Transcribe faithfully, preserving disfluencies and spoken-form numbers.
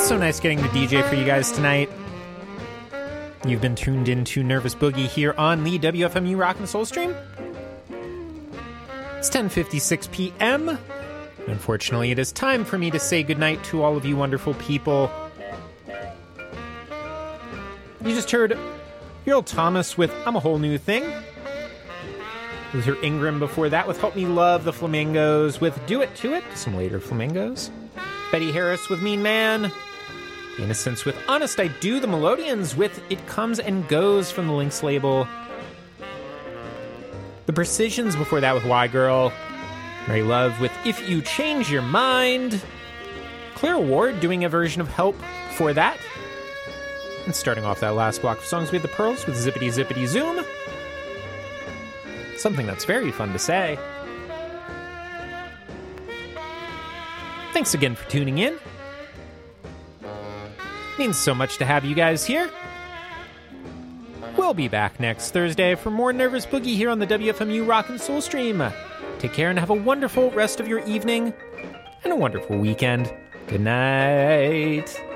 So nice getting to D J for you guys tonight. You've been tuned into Nervous Boogie here on the W F M U Rock and Soul Stream. It's ten fifty-six p.m. Unfortunately, it is time for me to say goodnight to all of you wonderful people. You just heard Earl Thomas with I'm a Whole New Thing. You heard Ingram before that with Help Me Love, the Flamingos with Do It To It, some later Flamingos. Betty Harris with Mean Man. Innocence with Honest I Do, the Melodians with It Comes and Goes from the Lynx label. The Precisions before that with Why Girl. Mary Love with If You Change Your Mind. Claire Ward doing a version of Help for that. And starting off that last block of songs, we had The Pearls with Zippity Zippity Zoom. Something that's very fun to say. Thanks again for tuning in. Means so much to have you guys here. We'll be back next Thursday for more Nervous Boogie here on the W F M U Rock and Soul Stream. Take care and have a wonderful rest of your evening and a wonderful weekend. Good night.